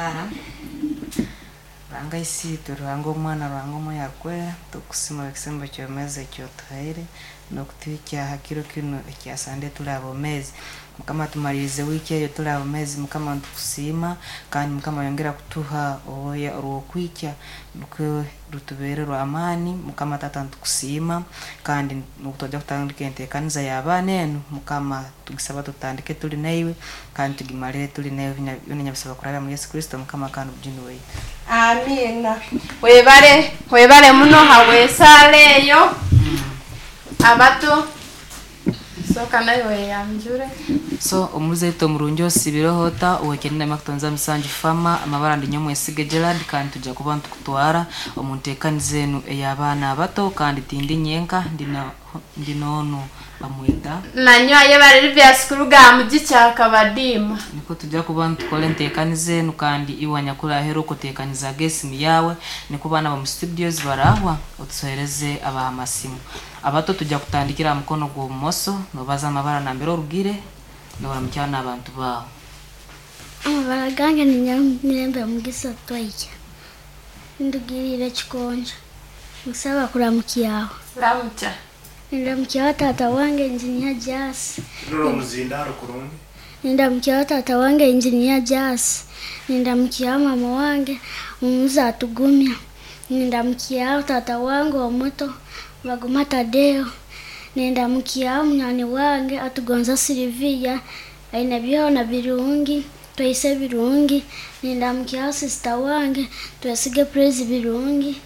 Amabara Ranga isitu rango mwana rango moya kwe tukusima kisembo cyomeze cyotaire no kutwikya hakiro kino ekyasande tulabo mezi mukama tumalize wiki yo tulabo mezi mukama ntukusima kandi mukama yongera kutuha oya rokwikya nuko rutubere rwamani mukama tata ntukusima kandi nukutojja kutandika entekaniza y'abanenu mukama tugisaba tutandike tuli naiwe kandi tugimalire tuli naiwe nyabisaba kuraba mu Yesu Kristo mukama kandi bujinwe. Amina. Webale muno hawesaleyo. Abato soka nayo yamjure. So omuzeto murunjo sibirohota uwekenina makutonza misanji fama amabara ndinyomu esige Gerard kandi tujja kubantu kutwara omuntekani zenu eyabana abato kandi tindi nyenka ndinono bamwita nanyo aye bari bya skuruga mugicyaka badima niko tujja kubantu kole ntekani zenu kandi iwanya kula hero kutekaniza gesimi yawe niko bana ba mu studios barahwa utusereze abahamasimu abato tujja kutandikira mukono gwo moso no baza amabara nambero rugire no baramcyana abantu bawo baraganga ni nyambe mugisa twayija ndugirire chikonja musaba kuramukiyaho ramucha ndamkiyaho tata wange engineer Jas Roro muzindaro kurungi ndamkiyaho tata wange engineer Jas ndamkiyaho mama wange muzatugumya ndamkiyaho tata wange omuto baguma Tadeo ndamkiyaho mnyani wange atugonza Silvia aina byona birungi twese birungi ndamkiyaho sister wange twesige praise birungi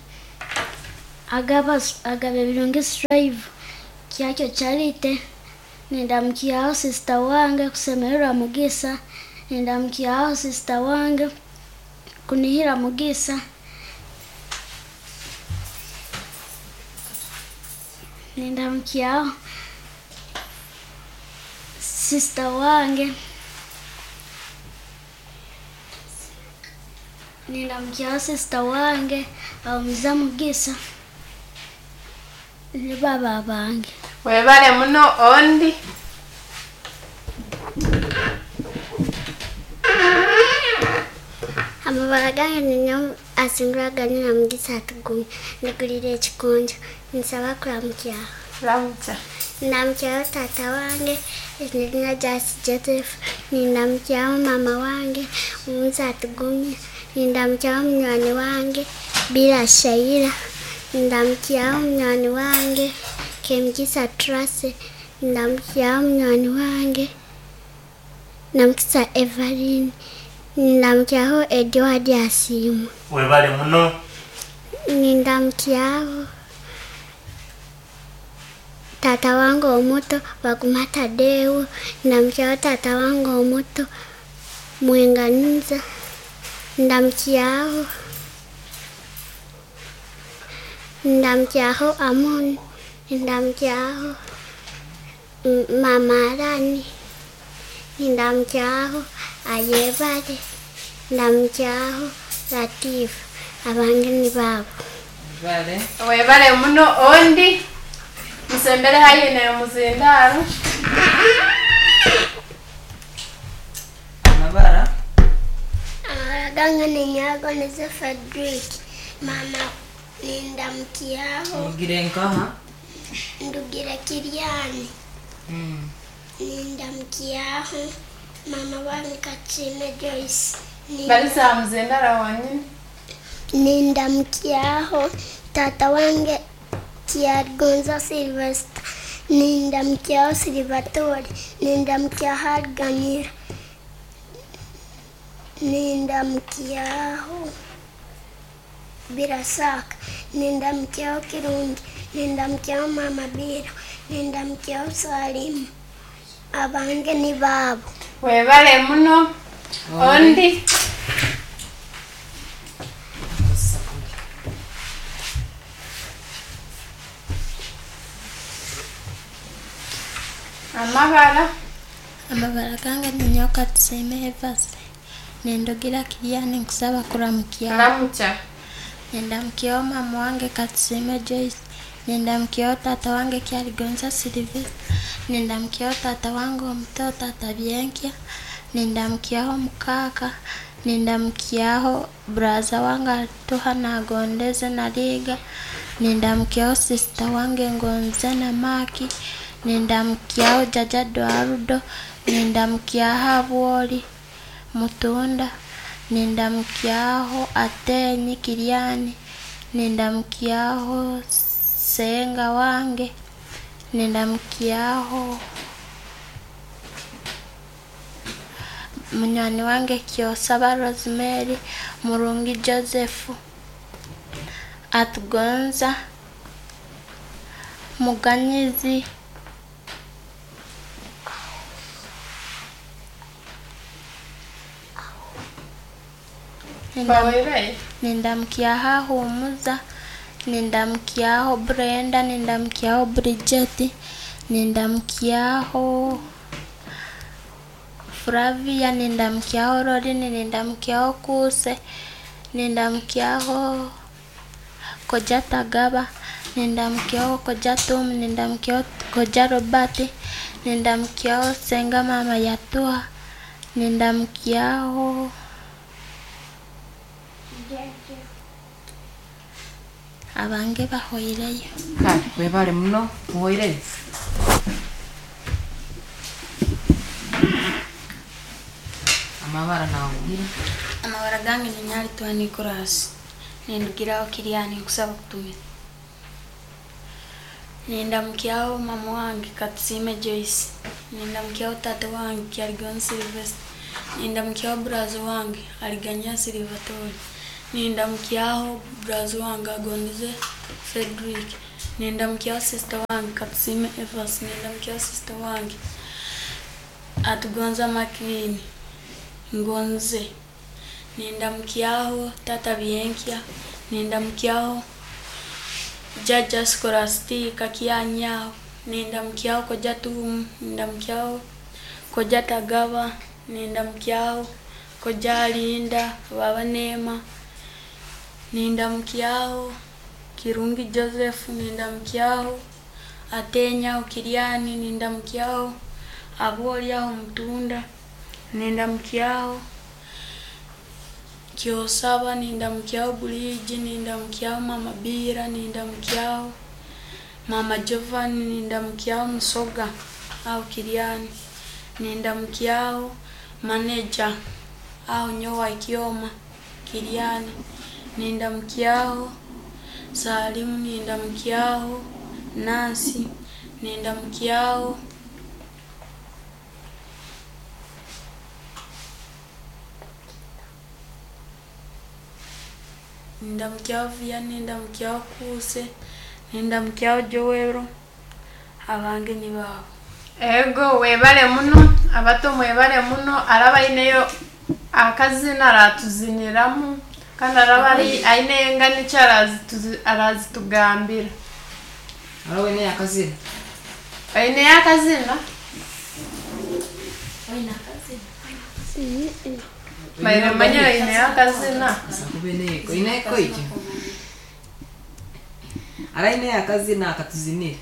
agabe birungi strive kyacyo charite ndamkiyaho sister wange kusemerera mugisa ndamkiyaho sister wange kunihira mugisa ndamkiyaho sister wange ndamkiyaho sister wange amuza mugisa ni baba bange webale muno ondi amabara gange ninyo asinguraga nina mugisa tugumya nigurire chikonja nsaba kuramkiyaho ramucha ndamkiyaho tata wange engineer Jas Joseph ndamkiyaho mama wange muzatugumya ndamkiyaho mnyani wange bila shaira ndamkiyaho mnyani wange kemgisa Trace ndamkiyaho mnyani wange namkisa Evelyn ndamkiyaho Edward Asimu webale muno ndamkiyaho tata wange omuto baguma Tadeo ndamkiyaho tata wange omuto Mwenganiza ndamkiyaho Amon ndamkiyaho mama Rani ndamkiyaho Ayebale ndamkiyaho Latif abange ni babo webale muno ondi musembere hayene muzindaro amabara ganga ni nyago neze Frederick mama ndamkiyaho ngirenka ndugira Kiriani ndamkiyaho mama wange Katrina Joyce balisa muzindaro wanyine ndamkiyaho tata wange Kiargonza Sylvester ndamkiyaho Silvatore ndamkiyaho Arganira ndamkiyaho Birasaka ndamkiyaho Kirungi ndamkiyaho mama Bira ndamkiyaho Salim abange ni babo webale muno ondi amabara gange ninyoka tuseme Evase nendogira Kiriani nkusaba kuramkiyaho ramucha ndamkiyaho mama wange Katuseme Joyce ndamkiyaho tata wange Kiargonza Sylvester ndamkiyaho tata wange omuto tata Byenkia ndamkiyaho mukaka nindamkiaho braza wange tuha nagondeze na liga, nindamkiaho sister wange ngonze na maki, nindamkiaho jaja Dwarudo, nindamkiaho Abwoli Mutunda, nindamkiaho Atenyi Kiriani, nindamkiaho Senga wange, nindamkiaho munywani wange Kyosaba Rosemary, Murungi Joseph, Atgonza, Muganyizi, nindamkiaho Humuza, nindamkiaho Brenda, nindamkiaho Bridget, nindamkiaho Flavia, nindamkiaho Roline, nindamkiaho Kuse, nindamkiaho Koja Tagaba, nindamkiaho Koja Tum, nindamkiaho Koja Robert, nindamkiaho Senga mama Yatua, nindamkiaho abange bahoireyo. Kale webale muno muhoireyo. Amabara nawugira. Amabara gange ni Nyali twa Nicholas, nindugiraho Kiriani kusaba kutumira. Nindamkiaho mama wange Katsime Joyce, nindamkiaho tata wange Kyaligon Sylvester, nindamkiaho brazo wange Aliganya Silvatori, nindamkiaho brazo wange Agondeze Frederick, nindamkiaho sister wange Katsime Evans, nindamkiaho sister wange Atugonza Makini Ngonze, nindamkiaho tata Bienkia, nindamkiaho Jaja Scholastica Kianyao, nindamkiaho Koja Tum, nindamkiaho Koja Tagawa, nindamkiaho Koja Linda Baba Neema, nindamkiaho Kirungi Joseph, nindamkiaho Atenya Kiriani, nindamkiaho Abwoli Mutunda, nindamkiaho Kyosaba, nindamkiaho Buliji, nindamkiaho Mama Bira, nindamkiaho Mama Giovanni, nindamkiaho Musoga au Kiriani, nindamkiaho Manager au Nyowa Kioma Kiriani, nindamkiaho Salimu, nindamkiaho Nancy, nindamkiaho nindamkiaho Vianney, nindamkiaho Kuse, nindamkiaho Joero, abange ni babo. Ego webale muno, abato mwebale muno, araba ineyo akazina ratuziniramu, kandi araba ari ainenga arazi tugambira. Araba ineyo akazina. Ineyo akazina? Oina akazina. Maire manya ineyo akazina. Sakubeneko ineko iki. Ara ineyo akazina akatuzinira.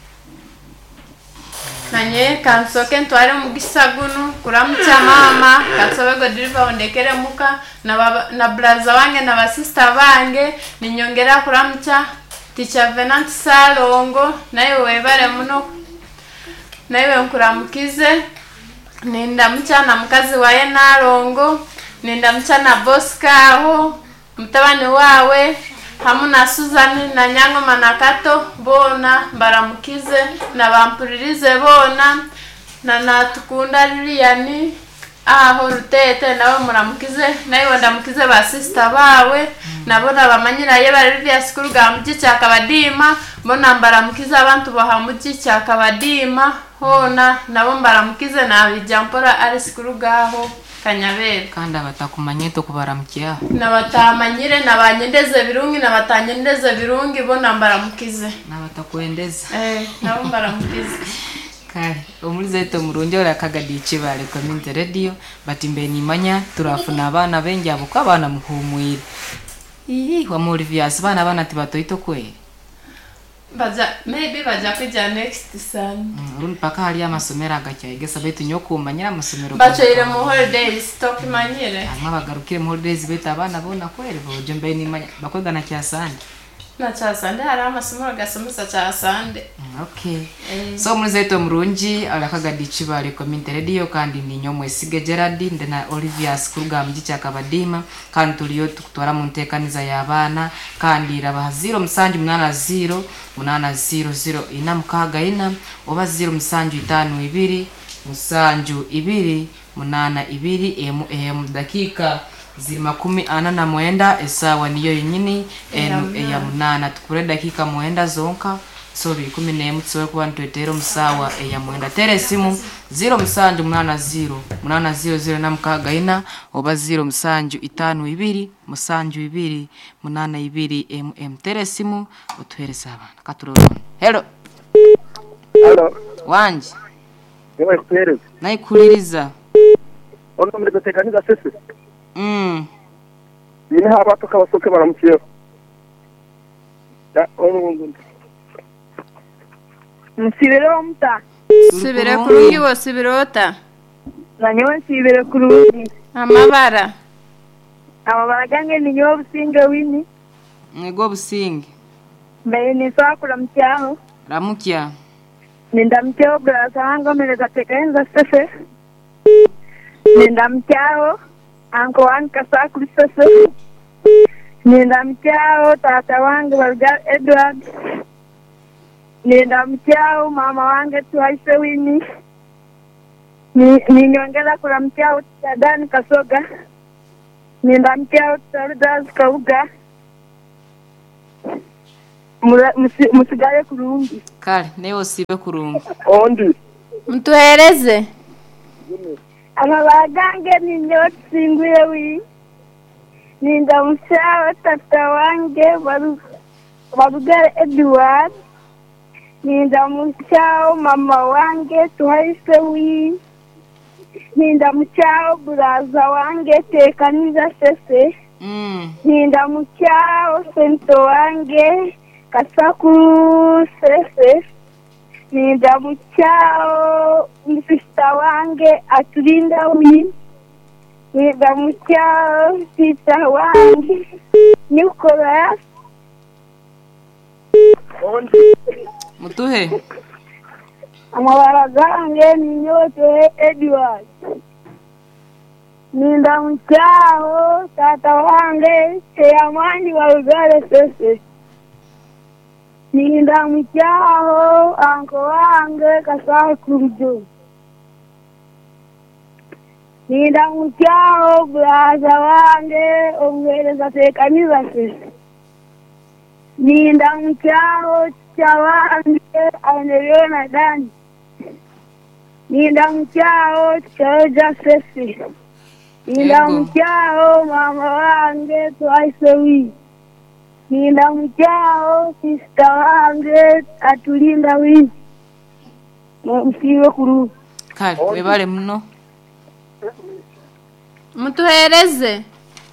Nanye kansoke ntware mu gisagunu kuramutsa mama kansobe Godriva ondekere muka na braza wange na basista bange ninyongera kuramutsa Teacher Venant Salongo naye webale muno naye nkuramukize nindamutsa na mukazi waye Nalongo nindamutsa na Boscaho mutabani wawe hamuna Susan na Nyango Manakato bona baramukize na bampuririze bona na natukunda Liliani aho Rutete nawe muramukize nayo ndamukize ba sister bawe nabona bamanyira ye bari vya school ga mugi cyakabadima bona mbaramukize abantu bahamugi cyakabadima hona nabo mbaramukize na bijampora ari school gaho Kanyabere kandi abatakumanye to kubaramkiya nabatamanyire nabanyendeze birungi nabatanyendeze birungi bona mbaramukize nabatakwendeza nabo mbaramukize kare umulizeto murunje orakagadiche bale community radio batimbe nimanya turafuna abana bengi abo kwa abana muhumwire wa Molivias bana tibatoito kweli maybe baja kujya next sana urundi paka hali amasomero agacyayigesa betu nyokuma nyira amasomero bacoire mu holidays stock manyire bagarukire mu holidays beta abana bona kwere boje mbe ni bakoga na cyasande na cyasande hari amasomo gasomesa cyasande okay so muzeto murungi alakagadichi bari community radio kandi ni nyomwe sige Gerard ndena Olivia Skuruga mji cyakabadima kandi tuliyo tukutwara mu ntekaniza y'abana kandi raba 0 800 ina mukaga ina oba 0 52 musanju 2 munana 2 dakika 49 esawa niyo yinyini ya munana tukure dakika muenda zonka sorry 14 tsowe ku bantu etero musawa ya muenda tere simu 0 na mukaga ina oba 0 musanju 52 musanju 2 munana 2 tere simu utweresa abana katuroro hello wanje yewe kwere nayikuririza ono muri gutekaniza sese Yine haba tukabasoke baramukiyeho. Nsibire omuta. Sibire kurungi wo sibirota. Nanyo nsibire kurungi. Amabara gange ninyo businge wini. Nego businge. Mbe ni swakula mcyaho. Ramukya. Ninda mcyaho brasa hanga meleza tekenza sese. Ninda mcyaho anko wanka sakuli sese. Ninda mcyaho tata wangu Walgar Edward. Ninda mcyaho mama wangu Twaise Wini. Ninyongela kula mcyaho Tadani Kasoga. Ninda mcyaho Tarudas Kauga. Musigare kurungi. Kale neyo sibe kurungi. Ondi. Mtuhereze. Amabagange ninyo tsinguye wi. Ninda mcyaho tata wange Walgar Edward. Ninda mcyaho mama wange Twaise Wini. Ninda mcyaho buraza wange Tekaniza sese. Ninda mcyaho sento wange Kasakuru sese. Ninda mcyaho mfista wange Atulinda Wini. Ninda mcyaho sita wange Nicolas. Mutuhe. Amabara gange ninyote Edward. Ninda mcyaho tata wange Teyamani Walgare sese. Ninda mcyaho anko wange Kasakuru. Ninda mcyaho braza wange Ongereza Tekaniza sese. Ninda mcyaho chawange Aneliona Dani. Ninda mcyaho Chaoja sese. Ninda mcyaho mama wange Twaise Wini. Ninda mcyaho sister wange Atulinda Wini. Msiwe kuru. Kale webale muno. Mtuhereze.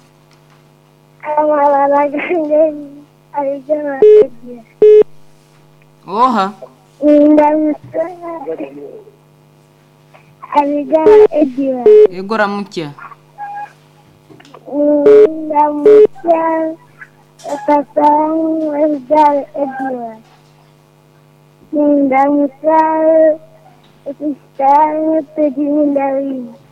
Amabara gange aligana Edward. Oha. Ninda mcyaho aligana Edward. Egora mukya. Ninda mcyaho tata wange Walgar Edward. Ninda mcyaho sister wange Atulinda Wini.